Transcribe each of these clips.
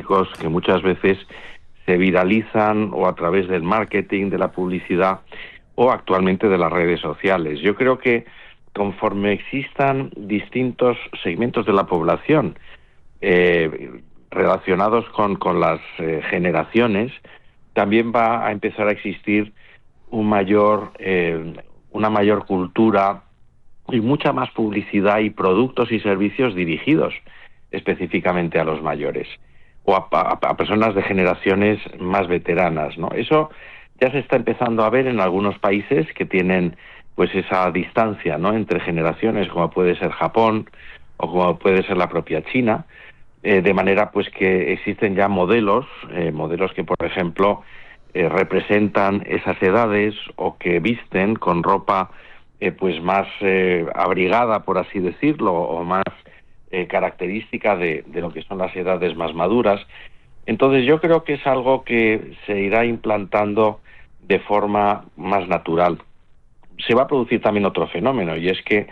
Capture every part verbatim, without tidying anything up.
políticos que muchas veces se viralizan o a través del marketing, de la publicidad o actualmente de las redes sociales. Yo creo que conforme existan distintos segmentos de la población eh, relacionados con, con las eh, generaciones, también va a empezar a existir un mayor, eh, una mayor cultura y mucha más publicidad y productos y servicios dirigidos específicamente a los mayores o a, a, a personas de generaciones más veteranas, ¿no? Eso ya se está empezando a ver en algunos países que tienen pues esa distancia, ¿no?, entre generaciones, como puede ser Japón o como puede ser la propia China, eh, de manera pues que existen ya modelos, eh, modelos que por ejemplo eh, representan esas edades o que visten con ropa eh, pues más eh, abrigada, por así decirlo, o más eh, característica de, de lo que son las edades más maduras. Entonces yo creo que es algo que se irá implantando de forma más natural. Se va a producir también otro fenómeno, y es que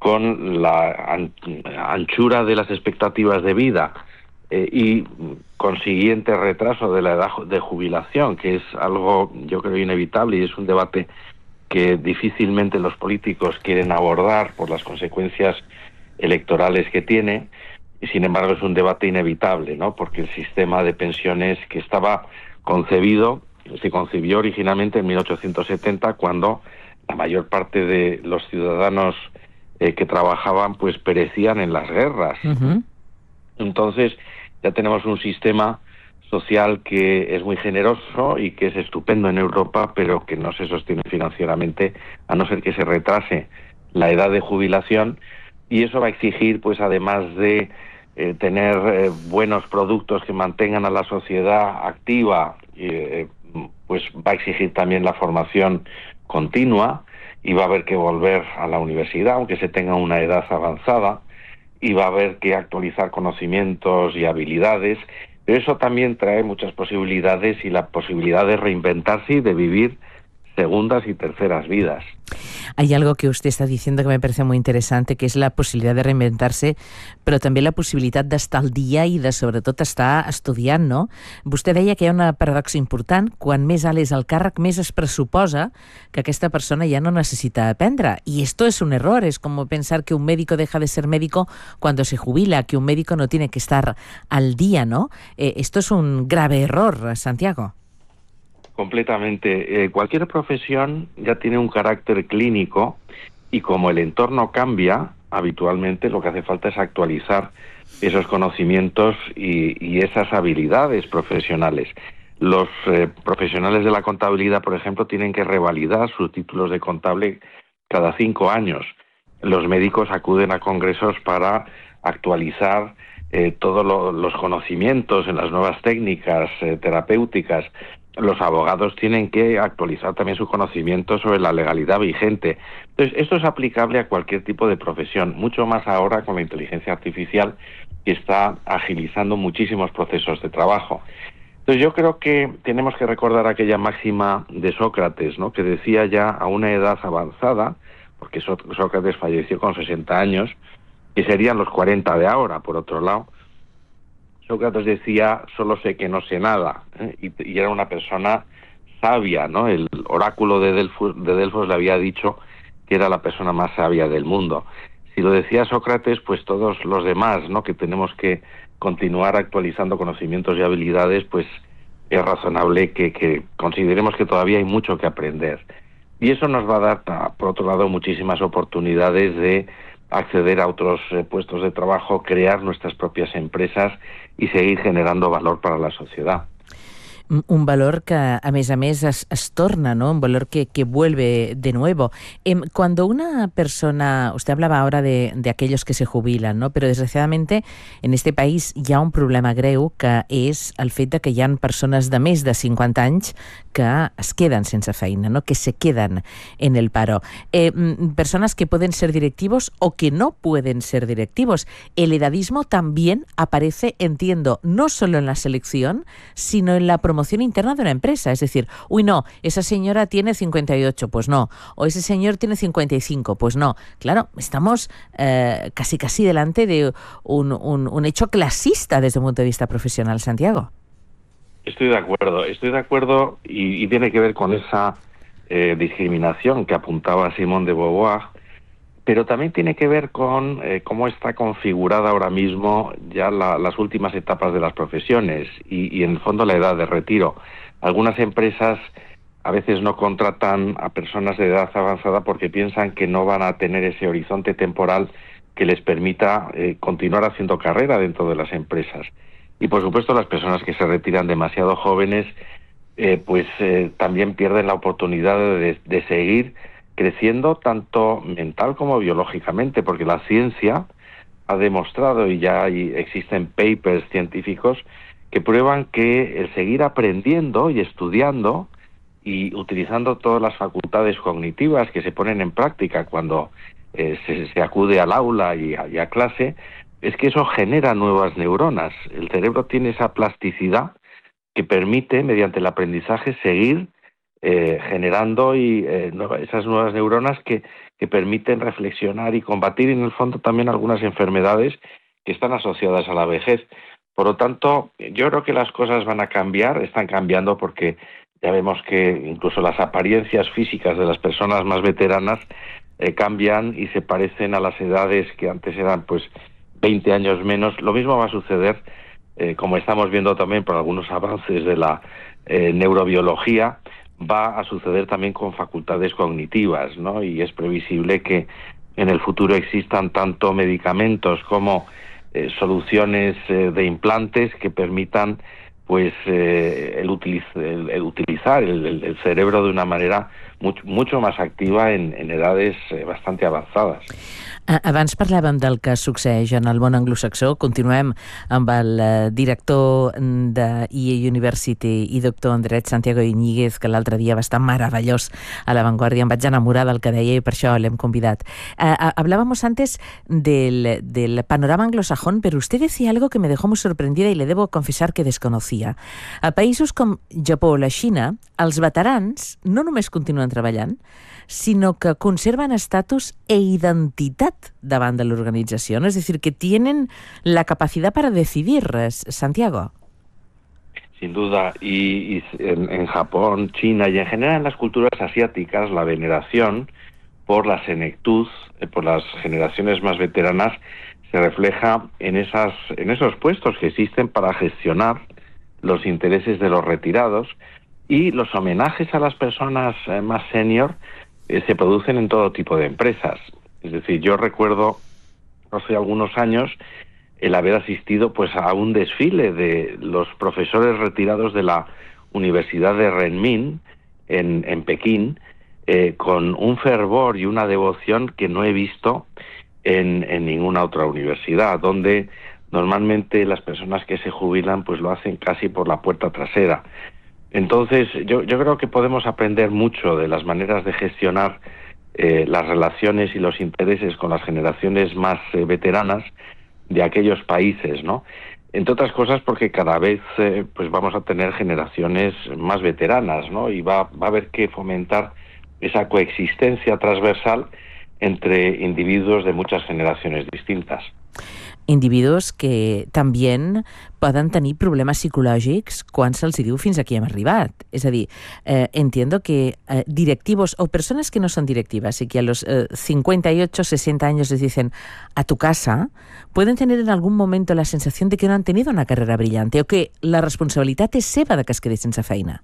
con la anchura de las expectativas de vida eh, y consiguiente retraso de la edad de jubilación, que es algo yo creo inevitable y es un debate que difícilmente los políticos quieren abordar por las consecuencias electorales que tiene, y sin embargo es un debate inevitable, ¿no?, porque el sistema de pensiones que estaba concebido, se concibió originalmente en mil ochocientos setenta, cuando la mayor parte de los ciudadanos eh, que trabajaban pues perecían en las guerras. Uh-huh. Entonces ya tenemos un sistema social que es muy generoso y que es estupendo en Europa, pero que no se sostiene financieramente, a no ser que se retrase la edad de jubilación, y eso va a exigir, pues además de eh, tener eh, buenos productos que mantengan a la sociedad activa, eh, pues va a exigir también la formación continua, y va a haber que volver a la universidad, aunque se tenga una edad avanzada, y va a haber que actualizar conocimientos y habilidades. Pero eso también trae muchas posibilidades, y la posibilidad de reinventarse y de vivir segundas y terceras vidas. Hay algo que usted está diciendo que me parece muy interesante, que es la possibilitat de reinventar-se, però també la possibilitat d'estar al dia i de, sobretot, estar estudiant, no? Vostè deia que hi ha una paradoxa important: quan més alt és el càrrec, més es pressuposa que aquesta persona ja no necessita aprendre. Y esto es un error, es como pensar que un médico deja de ser médico cuando se jubila, que un médico no tiene que estar al día, ¿no? Eh, esto es un grave error, Santiago. Completamente. Eh, cualquier profesión ya tiene un carácter clínico, y como el entorno cambia, habitualmente lo que hace falta es actualizar esos conocimientos y, y esas habilidades profesionales. Los eh, profesionales de la contabilidad, por ejemplo, tienen que revalidar sus títulos de contable cada cinco años. Los médicos acuden a congresos para actualizar eh, todos lo, los conocimientos en las nuevas técnicas eh, terapéuticas. Los abogados tienen que actualizar también su conocimiento sobre la legalidad vigente. Entonces, esto es aplicable a cualquier tipo de profesión, mucho más ahora con la inteligencia artificial, que está agilizando muchísimos procesos de trabajo. Entonces, yo creo que tenemos que recordar aquella máxima de Sócrates, ¿no?, que decía ya a una edad avanzada, porque Sócrates falleció con sesenta años, que serían los cuarenta de ahora, por otro lado. Sócrates decía: solo sé que no sé nada, ¿eh? y, y era una persona sabia, ¿no? El oráculo de Delfos, de Delfos le había dicho que era la persona más sabia del mundo. Si lo decía Sócrates, pues todos los demás, ¿no?, que tenemos que continuar actualizando conocimientos y habilidades, pues es razonable que, que consideremos que todavía hay mucho que aprender. Y eso nos va a dar, por otro lado, muchísimas oportunidades de acceder a otros eh, puestos de trabajo, crear nuestras propias empresas y seguir generando valor para la sociedad. Un valor que, a més a més, es, es torna, ¿no? Un valor que, que vuelve de nuevo. Eh, cuando una persona, usted hablaba ahora de, de aquellos que se jubilan, ¿no? Pero desgraciadamente en este país hi ha un problema greu, que és el fet de que hi ha persones de més de cinquanta anys que es queden sense feina, ¿no?, que se quedan en el paro. Eh, personas que pueden ser directivos o que no pueden ser directivos. El edadismo también aparece, entiendo, no solo en la selección, sino en la promoción promoción interna de una empresa. Es decir, uy, no, esa señora tiene cincuenta y ocho, pues no. O ese señor tiene cincuenta y cinco, pues no. Claro, estamos eh, casi casi delante de un, un, un hecho clasista desde un punto de vista profesional, Santiago. Estoy de acuerdo, estoy de acuerdo y, y tiene que ver con esa eh, discriminación que apuntaba Simone de Beauvoir, pero también tiene que ver con eh, cómo está configurada ahora mismo ya la, las últimas etapas de las profesiones y, y en el fondo la edad de retiro. Algunas empresas a veces no contratan a personas de edad avanzada porque piensan que no van a tener ese horizonte temporal que les permita eh, continuar haciendo carrera dentro de las empresas. Y por supuesto las personas que se retiran demasiado jóvenes eh, pues eh, también pierden la oportunidad de, de seguir creciendo tanto mental como biológicamente, porque la ciencia ha demostrado, y ya hay, existen papers científicos que prueban que el seguir aprendiendo y estudiando y utilizando todas las facultades cognitivas que se ponen en práctica cuando eh, se, se acude al aula y a, y a clase, es que eso genera nuevas neuronas. El cerebro tiene esa plasticidad que permite, mediante el aprendizaje, seguir Eh, generando y eh, nueva, esas nuevas neuronas que, que permiten reflexionar y combatir en el fondo también algunas enfermedades que están asociadas a la vejez. Por lo tanto, yo creo que las cosas van a cambiar, están cambiando porque ya vemos que incluso las apariencias físicas de las personas más veteranas eh, cambian y se parecen a las edades que antes eran pues veinte años menos. Lo mismo va a suceder, eh, como estamos viendo también por algunos avances de la eh, neurobiología, va a suceder también con facultades cognitivas, ¿no? Y es previsible que en el futuro existan tanto medicamentos como eh, soluciones eh, de implantes que permitan pues eh, el, utiliz el, el utilizar el, el, el cerebro de una manera mucho, mucho más activa en, en edades eh, bastante avanzadas. Abans parlàvem del que succeeix en el món anglosaxó. Continuem amb el eh, director de I A University i doctor en dret, Santiago Iñiguez, que l'altre dia va estar meravellós a La Vanguardia. Em vaig enamorar del que deia i per això l'hem convidat. Eh, hablábamos antes del, del panorama anglosajón, pero usted decía algo que me dejó muy sorprendida y le debo confesar que desconocía. A països com Japó o la Xina, els veterans no només continuen treballant, sino que conservan estatus e identitat davant de l'organització. Es decir, que tienen la capacidad para decidir, Santiago. Sin duda, y, y en, en Japón, China y en general en las culturas asiáticas, la veneración por la senectud, eh, por las generaciones más veteranas, se refleja en, esas, en esos puestos que existen para gestionar los intereses de los retirados, y los homenajes a las personas eh, más senior eh, se producen en todo tipo de empresas. Es decir, yo recuerdo hace algunos años el haber asistido pues a un desfile de los profesores retirados de la Universidad de Renmin en, en Pekín, eh, con un fervor y una devoción que no he visto en, en ninguna otra universidad, donde normalmente las personas que se jubilan pues lo hacen casi por la puerta trasera. Entonces, yo, yo creo que podemos aprender mucho de las maneras de gestionar eh, las relaciones y los intereses con las generaciones más eh, veteranas de aquellos países, ¿no? Entre otras cosas porque cada vez eh, pues vamos a tener generaciones más veteranas, ¿no? Y va, va a haber que fomentar esa coexistencia transversal entre individuos de muchas generaciones distintas. Individus que també poden tenir problemes psicològics quan se'ls diu fins aquí hem arribat. És a dir, eh, entiendo que eh, directivos o personas que no son directivas y que a los eh, cincuenta y ocho, sesenta años les dicen a tu casa, pueden tener en algún momento la sensación de que no han tenido una carrera brillante o que la responsabilitat és seva de que es quedi sense feina.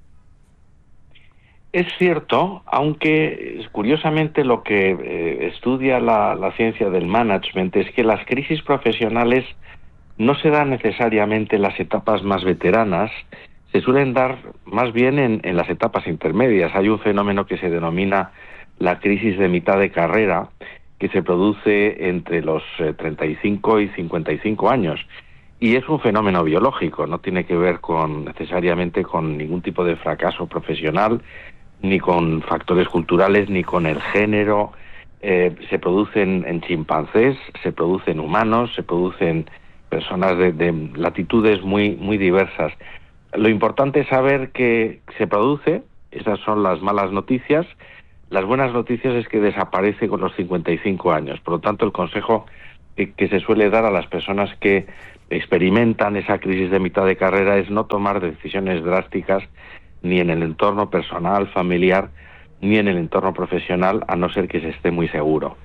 Es cierto, aunque curiosamente lo que eh, estudia la, la ciencia del management es que las crisis profesionales no se dan necesariamente en las etapas más veteranas, se suelen dar más bien en, en las etapas intermedias. Hay un fenómeno que se denomina la crisis de mitad de carrera, que se produce entre los eh, treinta y cinco y cincuenta y cinco años. Y es un fenómeno biológico, no tiene que ver con necesariamente con ningún tipo de fracaso profesional, ni con factores culturales, ni con el género. Eh, se producen en chimpancés, se producen en humanos, se producen personas de, de latitudes muy, muy diversas. lo importante es saber que se produce, esas son las malas noticias. Las buenas noticias es que desaparece con los cincuenta y cinco años. Por lo tanto, el consejo que, que se suele dar a las personas que experimentan esa crisis de mitad de carrera es no tomar decisiones drásticas ni en el entorno personal, familiar, ni en el entorno profesional, a no ser que se esté muy seguro.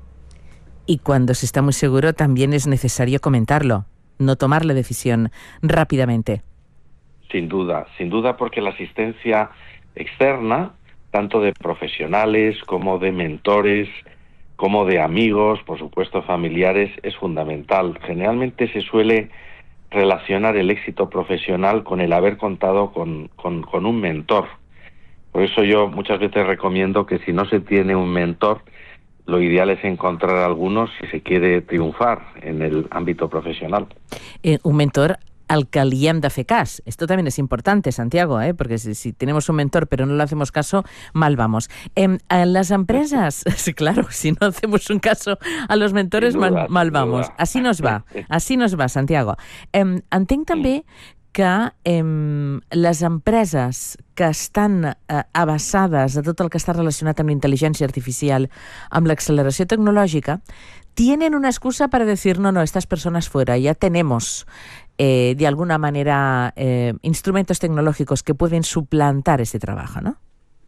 Y cuando se está muy seguro también es necesario comentarlo, no tomar la decisión rápidamente. Sin duda, sin duda, porque la asistencia externa, tanto de profesionales como de mentores, como de amigos, por supuesto familiares, es fundamental. Generalmente se suele relacionar el éxito profesional con el haber contado con, con, con un mentor. Por eso yo muchas veces recomiendo que si no se tiene un mentor, lo ideal es encontrar algunos si se quiere triunfar en el ámbito profesional. Eh, un mentor al que li hem de fer cas. Esto también es importante, Santiago, ¿eh? Porque si, si tenemos un mentor pero no le hacemos caso, mal vamos. Eh, en las empresas, sí, claro, si no hacemos un caso a los mentores, duda, mal, mal vamos. duda. Así nos va, así nos va, Santiago. Eh, entenc també que eh, les empreses que estan eh, abassades a tot el que està relacionat amb la intel·ligència artificial, amb l'acceleració tecnològica, tienen una excusa para decir, no, no, estas personas fuera, ya tenemos eh, de alguna manera eh, instrumentos tecnológicos que pueden suplantar este trabajo, ¿no?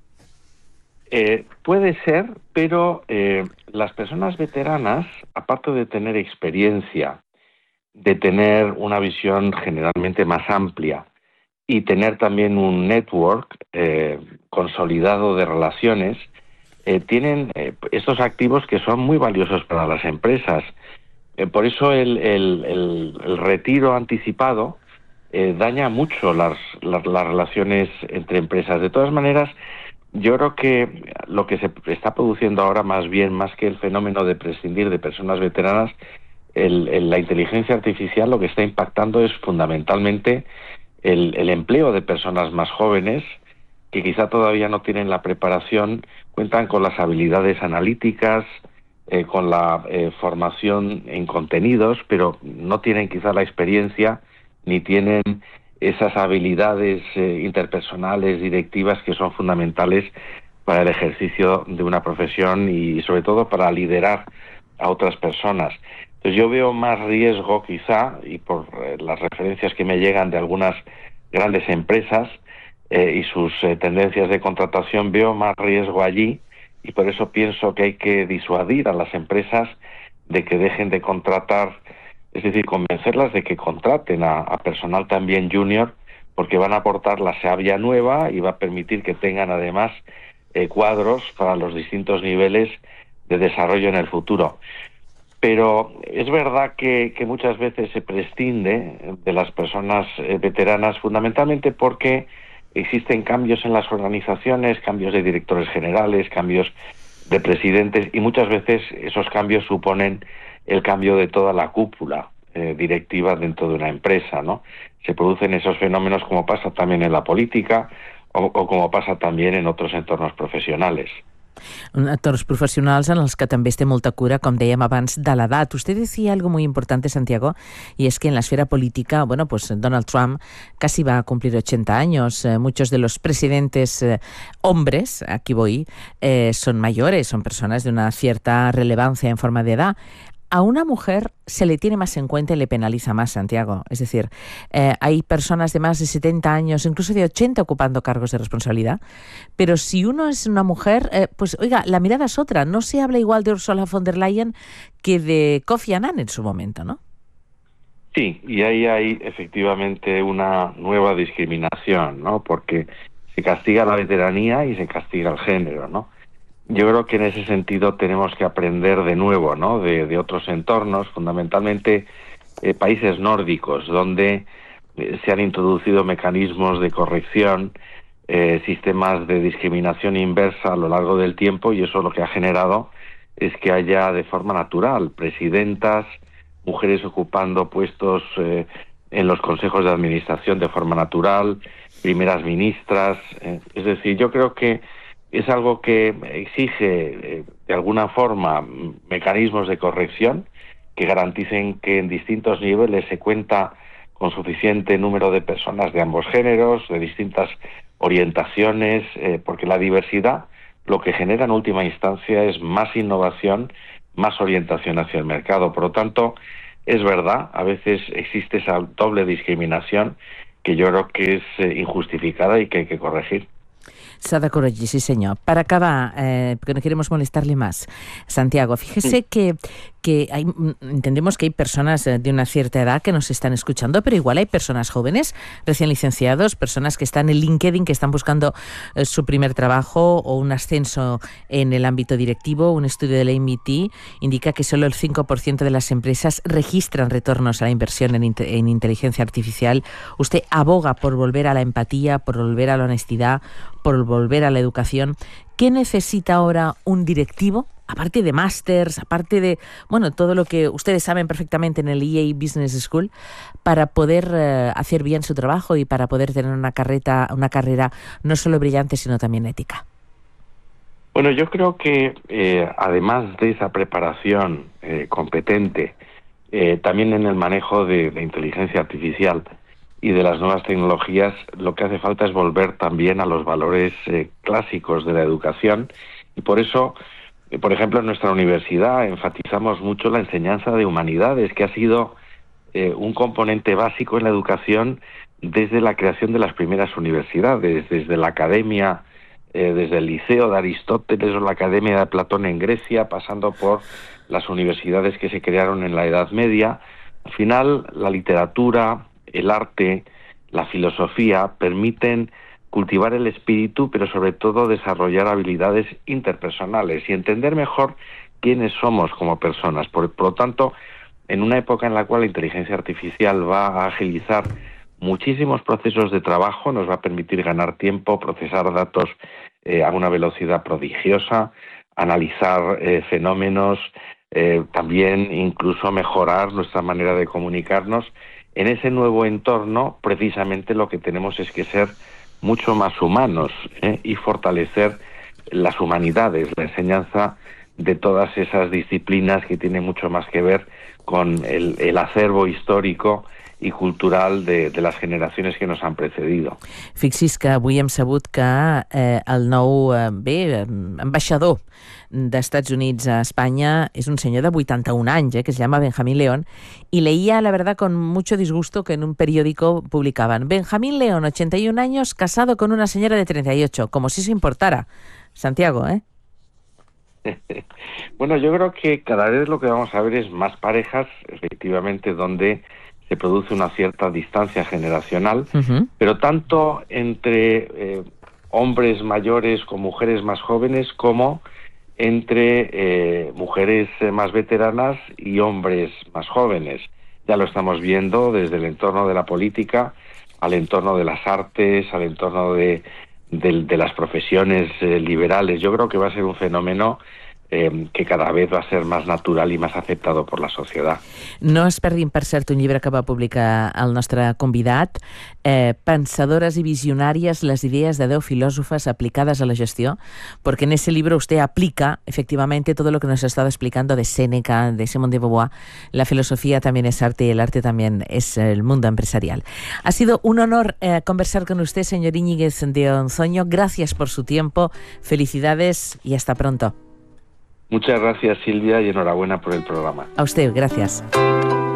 Eh, puede ser, pero eh, las personas veteranas, aparte de tener experiencia, de tener una visión generalmente más amplia y tener también un network eh, consolidado de relaciones, eh, tienen eh, estos activos que son muy valiosos para las empresas. Eh, por eso el, el, el, el retiro anticipado eh, daña mucho las, las, las relaciones entre empresas. De todas maneras, yo creo que lo que se está produciendo ahora, más bien, más que el fenómeno de prescindir de personas veteranas, el, el, la inteligencia artificial lo que está impactando es fundamentalmente el, el empleo de personas más jóvenes que quizá todavía no tienen la preparación, cuentan con las habilidades analíticas, eh, con la eh, formación en contenidos, pero no tienen quizá la experiencia ni tienen esas habilidades eh, interpersonales, directivas, que son fundamentales para el ejercicio de una profesión y sobre todo para liderar a otras personas. Entonces yo veo más riesgo quizá, y por eh, las referencias que me llegan de algunas grandes empresas eh, y sus eh, tendencias de contratación, veo más riesgo allí, y por eso pienso que hay que disuadir a las empresas de que dejen de contratar, es decir, convencerlas de que contraten a, a personal también junior, porque van a aportar la savia nueva y va a permitir que tengan además eh, cuadros para los distintos niveles de desarrollo en el futuro. Pero es verdad que, que muchas veces se prescinde de las personas eh, veteranas, fundamentalmente porque existen cambios en las organizaciones, cambios de directores generales, cambios de presidentes, y muchas veces esos cambios suponen el cambio de toda la cúpula eh, directiva dentro de una empresa, ¿no? Se producen esos fenómenos como pasa también en la política o, o como pasa también en otros entornos profesionales. Entorns professionals en els que també es té molta cura, com dèiem abans, de l'edat. Usted decía algo muy importante, Santiago, y es que en la esfera política, bueno, pues Donald Trump casi va a cumplir ochenta años. Eh, muchos de los presidentes eh, hombres, aquí voy, eh, son mayores, son personas de una cierta relevancia en forma de edad. A una mujer se le tiene más en cuenta y le penaliza más, Santiago. Es decir, eh, hay personas de más de setenta años, incluso de ochenta, ocupando cargos de responsabilidad. Pero si uno es una mujer, eh, pues oiga, la mirada es otra. No se habla igual de Ursula von der Leyen que de Kofi Annan en su momento, ¿no? Sí, y ahí hay efectivamente una nueva discriminación, ¿no? Porque se castiga la veteranía y se castiga el género, ¿no? Yo creo que en ese sentido tenemos que aprender de nuevo, ¿no? De, de otros entornos, fundamentalmente eh, países nórdicos, donde eh, se han introducido mecanismos de corrección, eh, sistemas de discriminación inversa a lo largo del tiempo, y eso lo que ha generado es que haya de forma natural presidentas, mujeres ocupando puestos eh, en los consejos de administración de forma natural, primeras ministras. Eh, es decir, yo creo que es algo que exige, eh, de alguna forma, mecanismos de corrección que garanticen que en distintos niveles se cuenta con suficiente número de personas de ambos géneros, de distintas orientaciones, eh, porque la diversidad lo que genera en última instancia es más innovación, más orientación hacia el mercado. Por lo tanto, es verdad, a veces existe esa doble discriminación que yo creo que es eh, injustificada y que hay que corregir. S'ha de corregir, sí senyor. Para acabar, eh, porque no queremos molestarle más, Santiago, fíjese sí. que, que hay, entendemos que hay personas de una cierta edad que nos están escuchando, pero igual hay personas jóvenes, recién licenciados, personas que están en LinkedIn, que están buscando eh, su primer trabajo o un ascenso en el ámbito directivo. Un estudio de la M I T indica que solo el cinco por ciento de las empresas registran retornos a la inversión en, en inteligencia artificial. Usted aboga por volver a la empatía, por volver a la honestidad, por volver a la educación. ¿Qué necesita ahora un directivo? Aparte de másters, aparte de, bueno, todo lo que ustedes saben perfectamente en el E A Business School, para poder eh, hacer bien su trabajo y para poder tener una carrera, una carrera no solo brillante, sino también ética. Bueno, yo creo que eh, además de esa preparación eh, competente, eh, también en el manejo de, de inteligencia artificial y de las nuevas tecnologías, lo que hace falta es volver también a los valores eh, clásicos de la educación, y por eso, eh, por ejemplo, en nuestra universidad enfatizamos mucho la enseñanza de humanidades, que ha sido eh, un componente básico en la educación desde la creación de las primeras universidades, desde la academia, eh, desde el Liceo de Aristóteles o la Academia de Platón en Grecia, pasando por las universidades que se crearon en la Edad Media. Al final, la literatura, el arte, la filosofía permiten cultivar el espíritu, pero sobre todo desarrollar habilidades interpersonales y entender mejor quiénes somos como personas. Por, por lo tanto, en una época en la cual la inteligencia artificial va a agilizar muchísimos procesos de trabajo, nos va a permitir ganar tiempo, procesar datos eh, a una velocidad prodigiosa, analizar eh, fenómenos, eh, también incluso mejorar nuestra manera de comunicarnos. En ese nuevo entorno, precisamente lo que tenemos es que ser mucho más humanos ¿eh? y fortalecer las humanidades, la enseñanza de todas esas disciplinas que tienen mucho más que ver con el, el acervo histórico i cultural de, de les generacions que nos han precedido. Fixi's que avui hem sabut que eh, el nou eh, bé, ambaixador d'Estats Units a Espanya és un senyor de vuitanta-un anys, eh, que se llama Benjamín León, y leía, la verdad, con mucho disgusto que en un periódico publicaban: Benjamín León, ochenta y un años, casado con una señora de treinta y ocho, como si eso importara. Santiago, ¿eh? Bueno, yo creo que cada vez lo que vamos a ver es más parejas, efectivamente, donde se produce una cierta distancia generacional, uh-huh. pero tanto entre eh, hombres mayores con mujeres más jóvenes, como entre eh, mujeres más veteranas y hombres más jóvenes. Ya lo estamos viendo desde el entorno de la política al entorno de las artes, al entorno de, de, de las profesiones eh, liberales. Yo creo que va a ser un fenómeno Eh, que cada vez va a ser más natural i més acceptado por la societat. No es perdin, per cert, un llibre que va publicar el nostre convidat, eh, Pensadores y visionarias, las ideas de deu filósofas aplicadas a la gestión, porque en ese libro usted aplica efectivamente todo lo que nos ha estado explicando de Séneca, de Simone de Beauvoir. La filosofía también es arte y el arte también es el mundo empresarial. Ha sido un honor eh, conversar con usted, señor Íñiguez de Onzoño. Gracias por su tiempo, felicidades y hasta pronto. Muchas gracias, Silvia, y enhorabuena por el programa. A usted, gracias.